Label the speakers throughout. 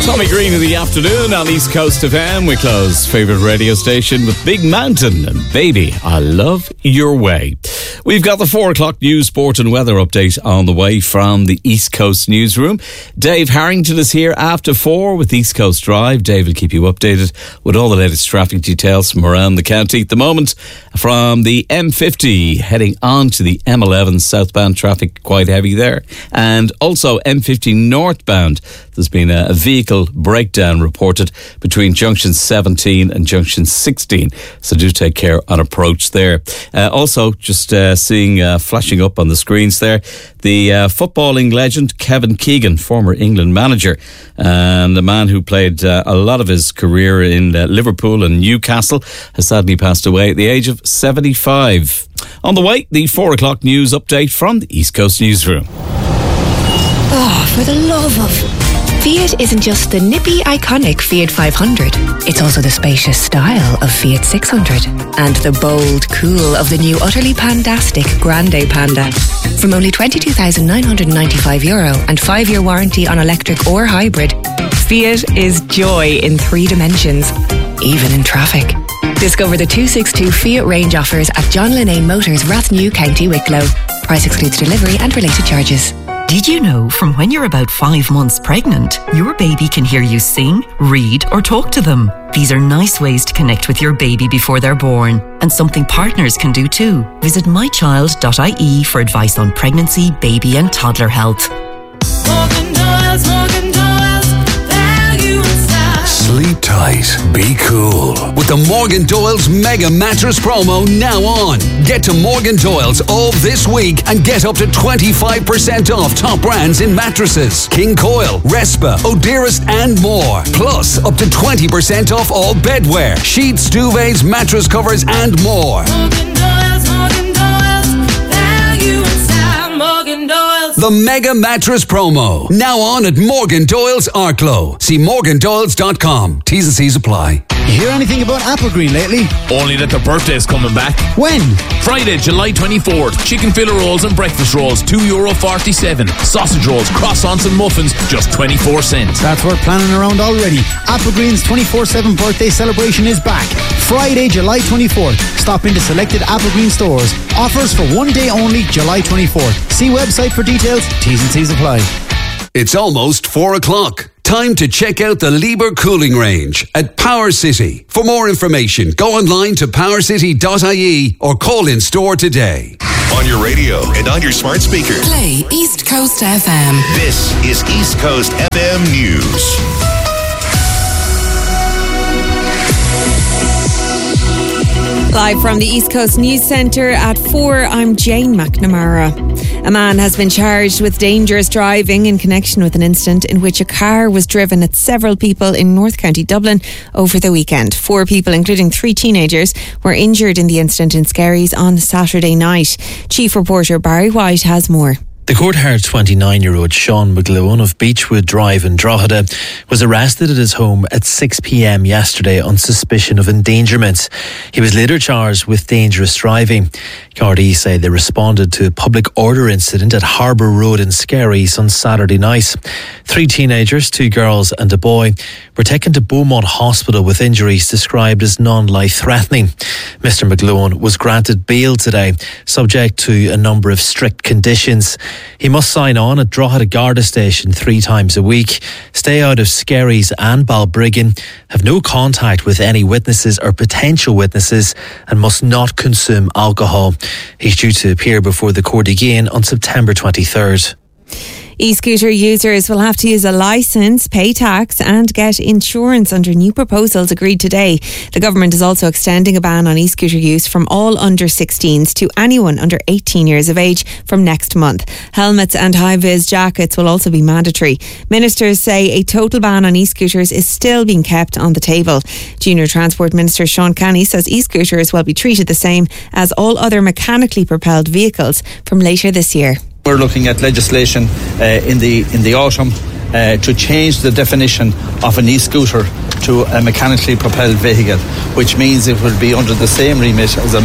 Speaker 1: Tommy Green in the afternoon on East Coast FM. We close favourite radio station with Big Mountain and Baby, I Love Your Way. We've got the 4 o'clock news, sport and weather update on the way from the East Coast newsroom. Dave Harrington is here after 4 with East Coast Drive. Dave will keep you updated with all the latest traffic details from around the county. At the moment, from the M50 heading on to the M11 southbound, traffic quite heavy there. And also M50 northbound, there's been a vehicle breakdown reported between junction 17 and junction 16, so do take care on approach there. Also just seeing flashing up on the screens there, the footballing legend Kevin Keegan, former England manager and a man who played a lot of his career in Liverpool and Newcastle, has sadly passed away at the age of 75. On the way, the 4 o'clock news update from the East Coast newsroom.
Speaker 2: Oh, for the love of... Fiat isn't just the nippy, iconic Fiat 500. It's also the spacious style of Fiat 600 and the bold cool of the new utterly pandastic Grande Panda. From only €22,995 and 5-year warranty on electric or hybrid, Fiat is joy in 3 dimensions, even in traffic. Discover the 262 Fiat range offers at John Linnane Motors, Rathnew, County Wicklow. Price excludes delivery and related charges.
Speaker 3: Did you know from when you're about 5 months pregnant, your baby can hear you sing, read or talk to them? These are nice ways to connect with your baby before they're born, and something partners can do too. Visit mychild.ie for advice on pregnancy, baby and toddler health.
Speaker 4: Sleep tight, be cool with the Morgan Doyle's Mega Mattress promo now on. Get to Morgan Doyle's all this week and get up to 25% off top brands in mattresses, King Coil, Respa, Odearest and more. Plus up to 20% off all bedwear, sheets, duvets, mattress covers and more.
Speaker 5: Morgan Doyle's, value inside Morgan Doyle's.
Speaker 4: The Mega Mattress promo now on at Morgan Doyle's Arklow. See morgandoyles.com. T's and C's apply.
Speaker 6: You hear anything about Applegreen lately?
Speaker 7: Only that their birthday's coming back.
Speaker 6: When?
Speaker 7: Friday, July 24th. Chicken fillet rolls and breakfast rolls, €2.47. Sausage rolls, croissants and muffins, just 24 cents.
Speaker 6: That's worth planning around already. Applegreen's 24/7 birthday celebration is back. Friday, July 24th. Stop into selected Applegreen stores. Offers for one day only, July 24th. See website for details. T's and C's apply.
Speaker 4: It's almost 4 o'clock. Time to check out the Liebherr Cooling Range at Power City. For more information, go online to powercity.ie or call in store today.
Speaker 8: On your radio and on your smart speaker.
Speaker 9: Play East Coast FM.
Speaker 8: This is East Coast FM News.
Speaker 10: Live from the East Coast News Centre at 4, I'm Jane McNamara. A man has been charged with dangerous driving in connection with an incident in which a car was driven at several people in North County Dublin over the weekend. 4 people, including 3 teenagers, were injured in the incident in Skerries on Saturday night. Chief reporter Barry White has more.
Speaker 11: The court-hard 29-year-old Sean McGlowan of Beechwood Drive in Drogheda was arrested at his home at 6 p.m. yesterday on suspicion of endangerment. He was later charged with dangerous driving. Gardaí say they responded to a public order incident at Harbour Road in Skerries on Saturday night. 3 teenagers, 2 girls and a boy, were taken to Beaumont Hospital with injuries described as non-life-threatening. Mr McGlowan was granted bail today, subject to a number of strict conditions. He must sign on at Drogheda Garda Station 3 times a week, stay out of Skerries and Balbriggan, have no contact with any witnesses or potential witnesses, and must not consume alcohol. He's due to appear before the court again on September 23rd.
Speaker 10: E-scooter users will have to use a licence, pay tax and get insurance under new proposals agreed today. The government is also extending a ban on e-scooter use from all under 16s to anyone under 18 years of age from next month. Helmets and high-vis jackets will also be mandatory. Ministers say a total ban on e-scooters is still being kept on the table. Junior Transport Minister Sean Canny says e-scooters will be treated the same as all other mechanically propelled vehicles from later this year.
Speaker 12: We're looking at legislation in the autumn to change the definition of an e-scooter to a mechanically propelled vehicle, which means it will be under the same remit as a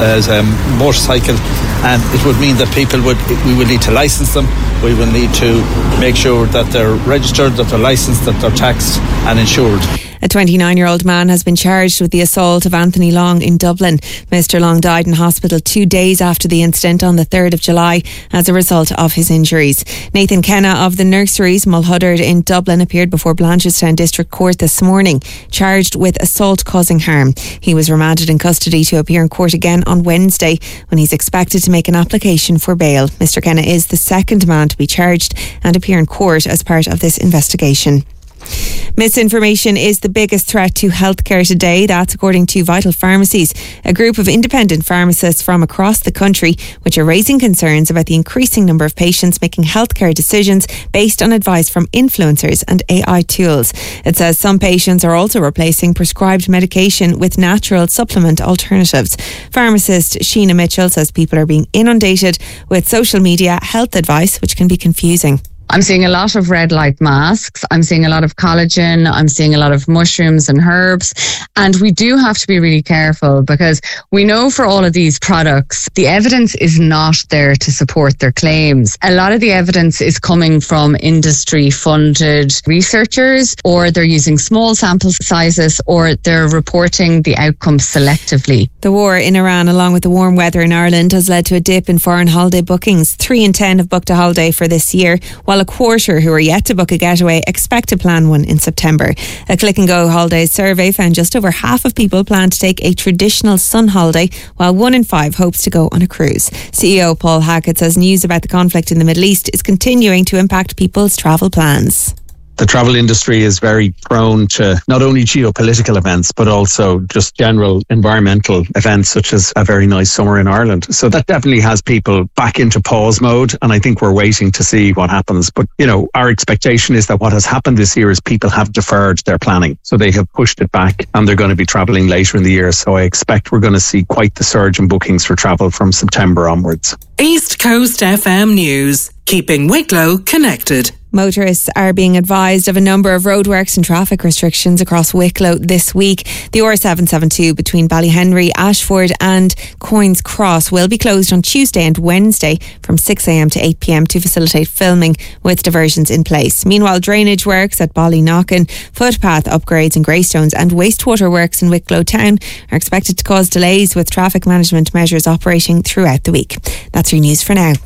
Speaker 12: motorcycle, and it would mean that we will need to license them. We will need to make sure that they're registered, that they're licensed, that they're taxed and insured.
Speaker 10: A 29-year-old man has been charged with the assault of Anthony Long in Dublin. Mr. Long died in hospital 2 days after the incident on the 3rd of July as a result of his injuries. Nathan Kenna of the Nurseries Mulhuddard in Dublin appeared before Blanchardstown District Court this morning, charged with assault causing harm. He was remanded in custody to appear in court again on Wednesday, when he's expected to make an application for bail. Mr. Kenna is the second man to be charged and appear in court as part of this investigation. Misinformation is the biggest threat to healthcare today. That's according to Vital Pharmacies, a group of independent pharmacists from across the country, which are raising concerns about the increasing number of patients making healthcare decisions based on advice from influencers and AI tools. It says some patients are also replacing prescribed medication with natural supplement alternatives. Pharmacist Sheena Mitchell says people are being inundated with social media health advice, which can be confusing.
Speaker 13: I'm seeing a lot of red light masks. I'm seeing a lot of collagen. I'm seeing a lot of mushrooms and herbs. And we do have to be really careful, because we know for all of these products, the evidence is not there to support their claims. A lot of the evidence is coming from industry-funded researchers, or they're using small sample sizes, or they're reporting the outcomes selectively.
Speaker 10: The war in Iran, along with the warm weather in Ireland, has led to a dip in foreign holiday bookings. 3 in 10 have booked a holiday for this year, while a quarter who are yet to book a getaway expect to plan one in September. A Click and Go Holidays survey found just over half of people plan to take a traditional sun holiday, while 1 in 5 hopes to go on a cruise. CEO Paul Hackett says news about the conflict in the Middle East is continuing to impact people's travel plans.
Speaker 14: The travel industry is very prone to not only geopolitical events, but also just general environmental events, such as a very nice summer in Ireland. So that definitely has people back into pause mode. And I think we're waiting to see what happens. But, our expectation is that what has happened this year is people have deferred their planning. So they have pushed it back, and they're going to be travelling later in the year. So I expect we're going to see quite the surge in bookings for travel from September onwards.
Speaker 9: East Coast FM News, keeping Wicklow connected.
Speaker 10: Motorists are being advised of a number of roadworks and traffic restrictions across Wicklow this week. The R772 between Ballyhenry, Ashford and Coynes Cross will be closed on Tuesday and Wednesday from 6 a.m. to 8 p.m. to facilitate filming, with diversions in place. Meanwhile, drainage works at Ballyknocken, footpath upgrades in Greystones and wastewater works in Wicklow Town are expected to cause delays, with traffic management measures operating throughout the week. That's your news for now.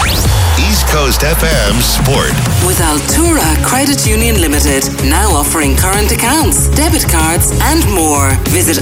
Speaker 8: East Coast FM Sport.
Speaker 9: With Altura Credit Union Limited, now offering current accounts, debit cards and more. Visit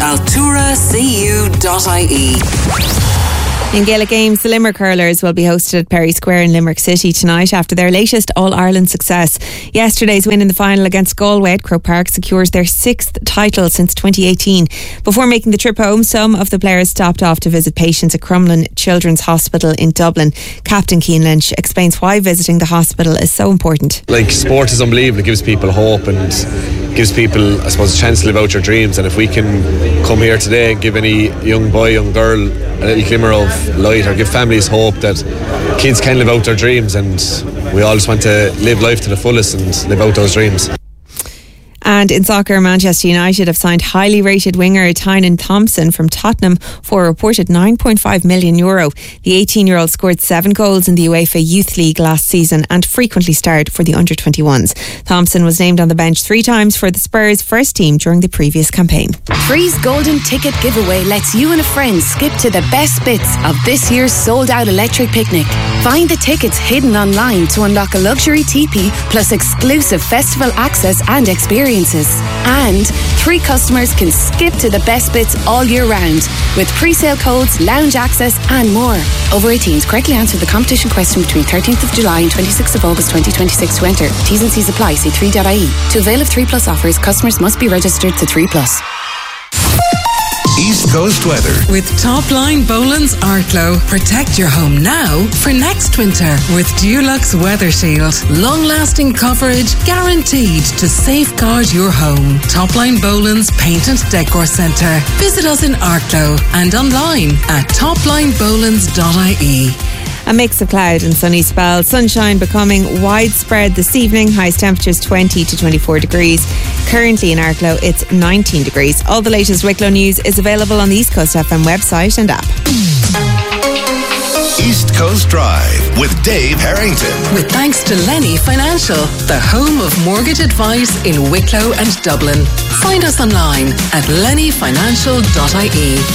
Speaker 9: alturacu.ie.
Speaker 10: In Gaelic Games, the Limerick Hurlers will be hosted at Perry Square in Limerick City tonight after their latest All-Ireland success. Yesterday's win in the final against Galway at Croke Park secures their 6th title since 2018. Before making the trip home, some of the players stopped off to visit patients at Crumlin Children's Hospital in Dublin. Captain Cian Lynch explains why visiting the hospital is so important.
Speaker 15: Sport is unbelievable. It gives people hope and gives people, I suppose, a chance to live out your dreams. And if we can come here today and give any young boy, young girl a little glimmer of light, or give families hope that kids can live out their dreams, and we all just want to live life to the fullest and live out those dreams.
Speaker 10: And in soccer, Manchester United have signed highly rated winger Tynan Thompson from Tottenham for a reported €9.5 million. The 18-year-old scored 7 goals in the UEFA Youth League last season and frequently starred for the under-21s. Thompson was named on the bench 3 times for the Spurs' first team during the previous campaign.
Speaker 16: Free's Golden Ticket giveaway lets you and a friend skip to the best bits of this year's sold-out electric picnic. Find the tickets hidden online to unlock a luxury teepee plus exclusive festival access and experiences. And 3 customers can skip to the best bits all year round with pre-sale codes, lounge access and more. Over 18s, correctly answer the competition question between 13th of July and 26th of August 2026 to enter. T's and C's apply. See 3.ie. To avail of 3 Plus offers, customers must be registered to 3 Plus.
Speaker 8: East Coast weather.
Speaker 9: With Top Line Boland's Arklow. Protect your home now for next winter with Dulux Weather Shield. Long-lasting coverage guaranteed to safeguard your home. Top Line Boland's Paint and Decor Centre. Visit us in Arklow and online at toplinebolands.ie.
Speaker 10: A mix of cloud and sunny spells. Sunshine becoming widespread this evening. Highest temperatures 20 to 24 degrees. Currently in Arklow, it's 19 degrees. All the latest Wicklow news is available on the East Coast FM website and app.
Speaker 8: East Coast Drive with Dave Harrington.
Speaker 9: With thanks to Lenny Financial, the home of mortgage advice in Wicklow and Dublin. Find us online at lennyfinancial.ie.